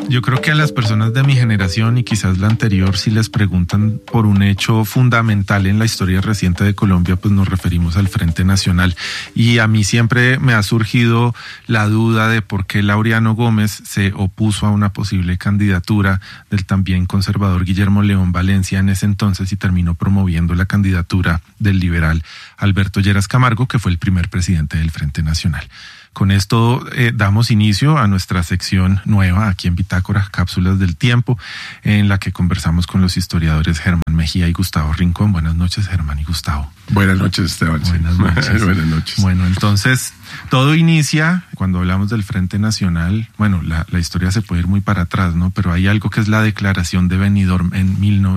Yo creo que a las personas de mi generación y quizás la anterior, si les preguntan por un hecho fundamental en la historia reciente de Colombia, pues nos referimos al Frente Nacional. Y a mí siempre me ha surgido la duda de por qué Laureano Gómez se opuso a una posible candidatura del también conservador Guillermo León Valencia en ese entonces y terminó promoviendo la candidatura del liberal Alberto Lleras Camargo, que fue el primer presidente del Frente Nacional. Con esto damos inicio a nuestra sección nueva aquí en Bitácora, Cápsulas del Tiempo, en la que conversamos con los historiadores Germán Mejía y Gustavo Rincón. Buenas noches, Germán y Gustavo. Buenas noches, Esteban. Buenas noches. Buenas noches. Bueno, entonces, todo inicia cuando hablamos del Frente Nacional. Bueno, la historia se puede ir muy para atrás, ¿no? Pero hay algo que es la Declaración de Benidorm en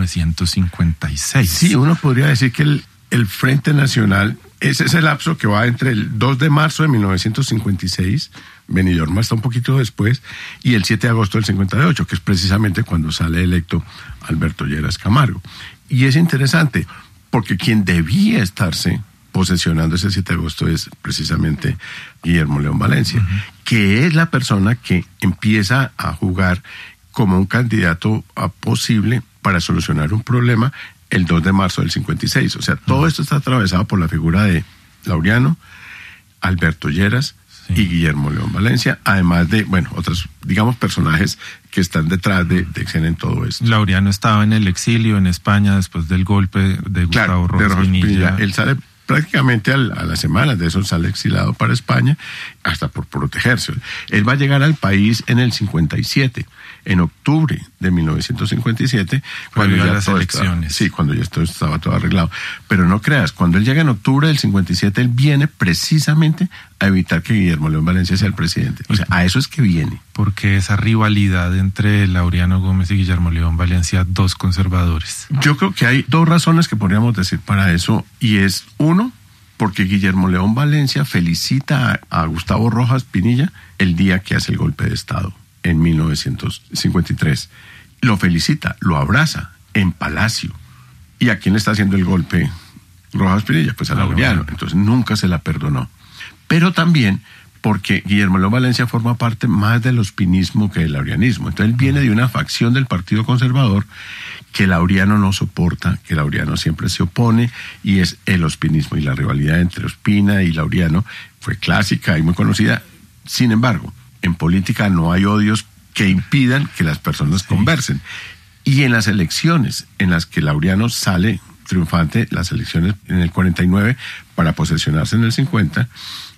1956. Sí, uno podría decir que el Frente Nacional es ese lapso que va entre el 2 de marzo de 1956, Benidorm está un poquito después, y el 7 de agosto del 58, que es precisamente cuando sale electo Alberto Lleras Camargo. Y es interesante, porque quien debía estarse posesionando ese 7 de agosto es precisamente Guillermo León Valencia, que es la persona que empieza a jugar como un candidato posible para solucionar un problema el 2 de marzo del 56. O sea, todo esto está atravesado por la figura de Laureano, Alberto Lleras y Guillermo León Valencia, además de, bueno, otros, digamos, personajes que están detrás de escena en todo esto. Laureano estaba en el exilio en España después del golpe de Gustavo Rojas Pinilla. Él sale prácticamente a las semanas de eso, sale exilado para España, hasta por protegerse. Él va a llegar al país en el 57, en octubre de 1957, cuando ya las elecciones. Cuando ya esto estaba todo arreglado. Pero no creas, cuando él llega en octubre del 57, él viene precisamente a evitar que Guillermo León Valencia sea el presidente. O sea, a eso es que viene. Porque esa rivalidad entre Laureano Gómez y Guillermo León Valencia, dos conservadores. Yo creo que hay dos razones que podríamos decir para eso, y es uno, porque Guillermo León Valencia felicita a Gustavo Rojas Pinilla el día que hace el golpe de Estado en 1953. Lo felicita, lo abraza en Palacio. ¿Y a quién le está haciendo el golpe Rojas Pinilla? Pues a Laureano. Entonces nunca se la perdonó. Pero también porque Guillermo León Valencia forma parte más del ospinismo que del laureanismo. Entonces él viene de una facción del Partido Conservador que Laureano no soporta, que Laureano siempre se opone, y es el ospinismo. Y la rivalidad entre Ospina y Laureano fue clásica y muy conocida. Sin embargo, en política no hay odios que impidan que las personas conversen. Y en las elecciones en las que Laureano sale triunfante, las elecciones en el 49 para posesionarse en el 50,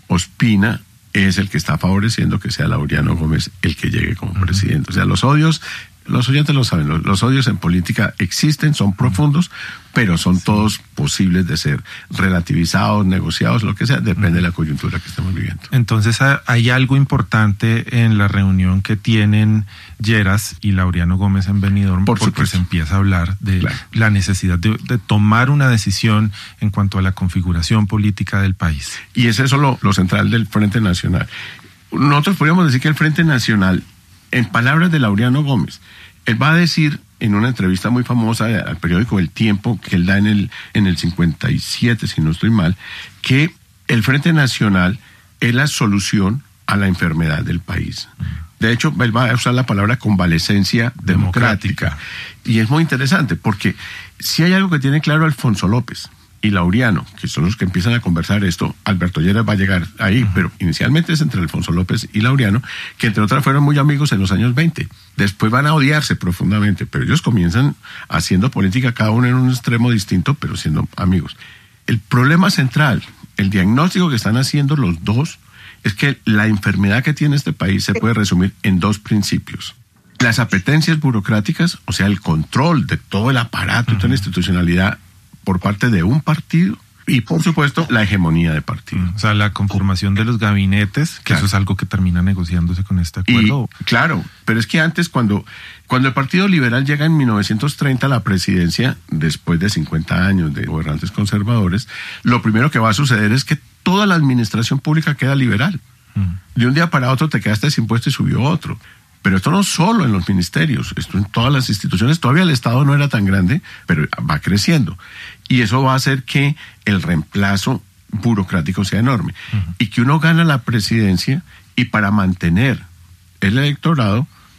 Ospina es el que está favoreciendo que sea Laureano Gómez el que llegue como presidente. O sea, los odios, los oyentes lo saben, los odios en política existen, son profundos, pero son todos posibles de ser relativizados, negociados, lo que sea, depende de la coyuntura que estemos viviendo. Entonces hay algo importante en la reunión que tienen Lleras y Laureano Gómez en Benidorm, porque se empieza a hablar de la necesidad de tomar una decisión en cuanto a la configuración política del país. Y es eso lo central del Frente Nacional. Nosotros podríamos decir que el Frente Nacional, en palabras de Laureano Gómez, él va a decir en una entrevista muy famosa al periódico El Tiempo, que él da en el 57, si no estoy mal, que el Frente Nacional es la solución a la enfermedad del país. De hecho, él va a usar la palabra convalecencia democrática. Y es muy interesante, porque si hay algo que tiene claro Alfonso López y Laureano, que son los que empiezan a conversar esto, Alberto Lleras va a llegar ahí, pero inicialmente es entre Alfonso López y Laureano, que entre otras fueron muy amigos en los años 20. Después van a odiarse profundamente, pero ellos comienzan haciendo política, cada uno en un extremo distinto, pero siendo amigos. El problema central, el diagnóstico que están haciendo los dos, es que la enfermedad que tiene este país se puede resumir en dos principios. Las apetencias burocráticas, o sea, el control de todo el aparato y toda la institucionalidad por parte de un partido, y por supuesto la hegemonía de partido. O sea, la conformación de los gabinetes, que eso es algo que termina negociándose con este acuerdo. Claro, pero es que antes cuando el Partido Liberal llega en 1930 a la presidencia, después de 50 años de gobernantes conservadores, lo primero que va a suceder es que toda la administración pública queda liberal. De un día para otro te quedaste sin impuesto y subió otro. Pero esto no solo en los ministerios, esto en todas las instituciones. Todavía el Estado no era tan grande, pero va creciendo. Y eso va a hacer que el reemplazo burocrático sea enorme. Y que uno gana la presidencia y para mantener el electorado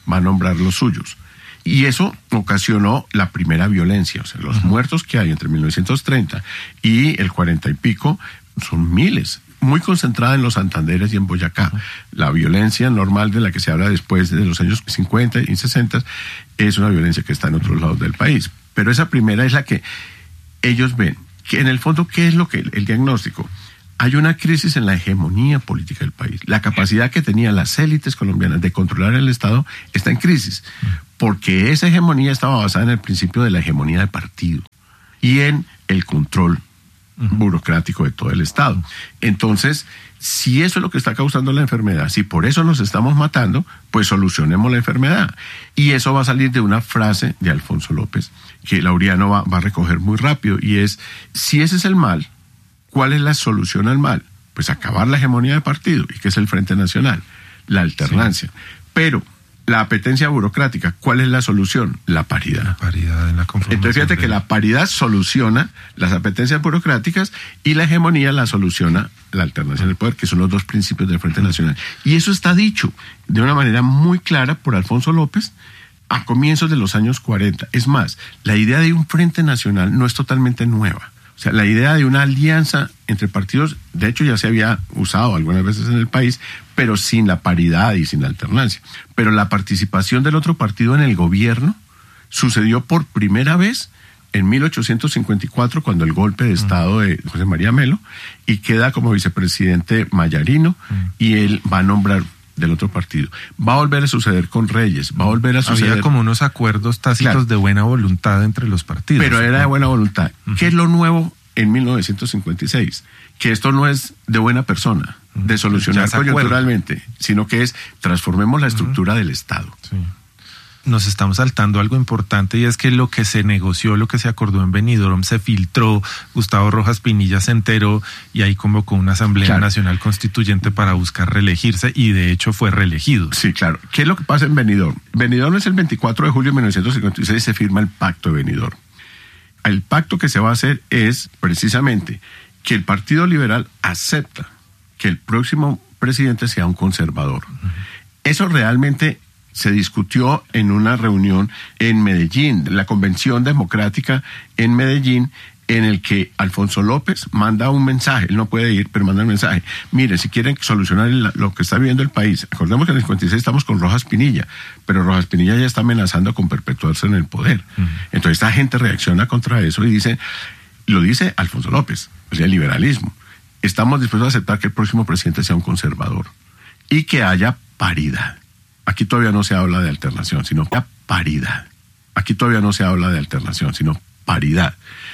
va a nombrar los suyos. Y eso ocasionó la primera violencia. O sea, los muertos que hay entre 1930 y el 40 y pico son miles, muy concentrada en los Santanderes y en Boyacá. La violencia normal de la que se habla después de los años 50 y 60 es una violencia que está en otros lados del país. Pero esa primera es la que ellos ven. Que en el fondo, ¿qué es lo que el diagnóstico? Hay una crisis en la hegemonía política del país. La capacidad que tenían las élites colombianas de controlar el Estado está en crisis, porque esa hegemonía estaba basada en el principio de la hegemonía del partido y en el control burocrático de todo el Estado. Entonces, si eso es lo que está causando la enfermedad, si por eso nos estamos matando, pues solucionemos la enfermedad. Y eso va a salir de una frase de Alfonso López, que Laureano va a recoger muy rápido, y es, si ese es el mal, ¿cuál es la solución al mal? Pues acabar la hegemonía del partido, y que es el Frente Nacional, la alternancia. Sí. Pero la apetencia burocrática, ¿cuál es la solución? La paridad. La paridad en la conformación. Entonces fíjate que la paridad soluciona las apetencias burocráticas y la hegemonía la soluciona la alternancia del poder, que son los dos principios del Frente Nacional. Y eso está dicho de una manera muy clara por Alfonso López a comienzos de los años 40. Es más, la idea de un Frente Nacional no es totalmente nueva. O sea, la idea de una alianza entre partidos, de hecho ya se había usado algunas veces en el país, pero sin la paridad y sin la alternancia. Pero la participación del otro partido en el gobierno sucedió por primera vez en 1854, cuando el golpe de Estado de José María Melo, y queda como vicepresidente Mayarino, y él va a nombrar del otro partido. Va a volver a suceder con Reyes, va a volver a suceder... Había como unos acuerdos tácitos de buena voluntad entre los partidos. Pero era de buena voluntad. ¿Qué es lo nuevo en 1956? Que esto no es de buena persona, de solucionar coyunturalmente, sino que es transformemos la estructura del Estado. Sí. Nos estamos saltando algo importante, y es que lo que se negoció, lo que se acordó en Benidorm, se filtró. Gustavo Rojas Pinilla se enteró y ahí convocó una Asamblea Nacional Constituyente para buscar reelegirse, y de hecho fue reelegido. Sí, claro. ¿Qué es lo que pasa en Benidorm? Benidorm es el 24 de julio de 1956, se firma el Pacto de Benidorm. El pacto que se va a hacer es precisamente que el Partido Liberal acepta que el próximo presidente sea un conservador. Eso realmente se discutió en una reunión en Medellín, la Convención Democrática en Medellín, en el que Alfonso López manda un mensaje. Él no puede ir, pero manda un mensaje. Mire, si quieren solucionar lo que está viviendo el país, acordemos que en el 56 estamos con Rojas Pinilla, pero Rojas Pinilla ya está amenazando con perpetuarse en el poder. Entonces esta gente reacciona contra eso y dice, lo dice Alfonso López, o sea, el liberalismo. Estamos dispuestos a aceptar que el próximo presidente sea un conservador y que haya paridad. Aquí todavía no se habla de alternación, sino paridad. Aquí todavía no se habla de alternación, sino paridad.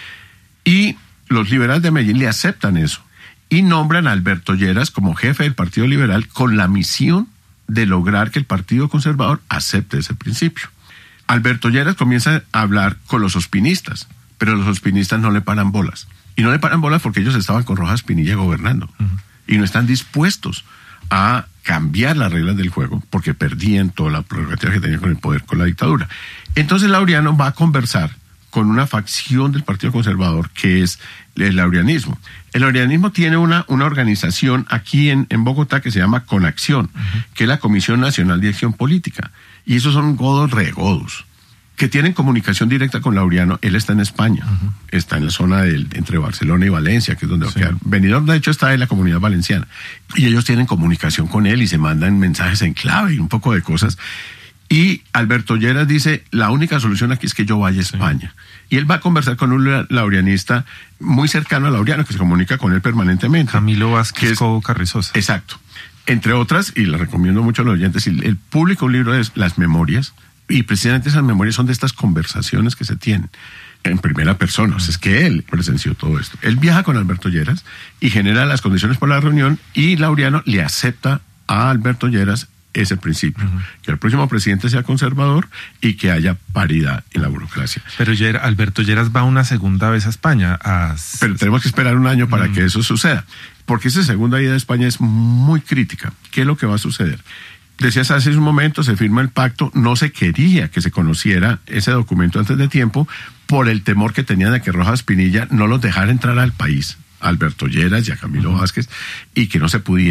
Y los liberales de Medellín le aceptan eso y nombran a Alberto Lleras como jefe del Partido Liberal con la misión de lograr que el Partido Conservador acepte ese principio. Alberto Lleras comienza a hablar con los ospinistas, pero los ospinistas no le paran bolas. Y no le paran bolas porque ellos estaban con Rojas Pinilla gobernando y no están dispuestos a cambiar las reglas del juego porque perdían toda la prerrogativa que tenían con el poder, con la dictadura. Entonces Laureano va a conversar con una facción del Partido Conservador que es el laureanismo. El laureanismo tiene una organización aquí en Bogotá que se llama Conacción, que es la Comisión Nacional de Acción Política. Y esos son godos regodos, que tienen comunicación directa con Laureano. Él está en España, está en la zona entre Barcelona y Valencia, que es donde va a quedar. Benidorm, de hecho, está en la Comunidad Valenciana. Y ellos tienen comunicación con él y se mandan mensajes en clave y un poco de cosas. Y Alberto Lleras dice, la única solución aquí es que yo vaya a España. Y él va a conversar con un laureanista muy cercano a Laureano, que se comunica con él permanentemente. Camilo Vázquez Cobo Carrizosa. Exacto. Entre otras, y le recomiendo mucho a los oyentes, él publica un libro de las memorias, y precisamente esas memorias son de estas conversaciones que se tienen en primera persona. O sea, es que él presenció todo esto. Él viaja con Alberto Lleras y genera las condiciones para la reunión, y Laureano le acepta a Alberto Lleras ese principio, que el próximo presidente sea conservador y que haya paridad en la burocracia. Pero Alberto Lleras va una segunda vez a España. Pero tenemos que esperar un año para que eso suceda, porque esa segunda ida a España es muy crítica. ¿Qué es lo que va a suceder? Decías hace un momento, se firma el pacto, no se quería que se conociera ese documento antes de tiempo por el temor que tenían de que Rojas Pinilla no los dejara entrar al país, a Alberto Lleras y a Camilo Vázquez, y que no se pudiera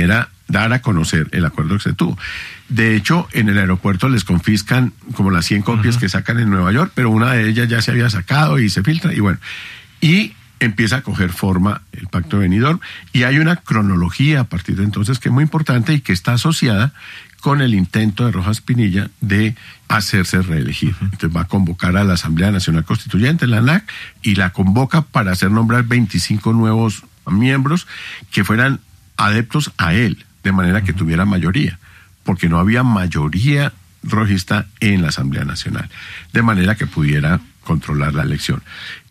dar a conocer el acuerdo que se tuvo. De hecho, en el aeropuerto les confiscan como las 100 copias que sacan en Nueva York, pero una de ellas ya se había sacado y se filtra, y bueno, y empieza a coger forma el Pacto de Benidorm, y hay una cronología a partir de entonces que es muy importante y que está asociada con el intento de Rojas Pinilla de hacerse reelegir. Entonces va a convocar a la Asamblea Nacional Constituyente, la ANAC, y la convoca para hacer nombrar 25 nuevos miembros que fueran adeptos a él, de manera que tuviera mayoría, porque no había mayoría rojista en la Asamblea Nacional, de manera que pudiera controlar la elección.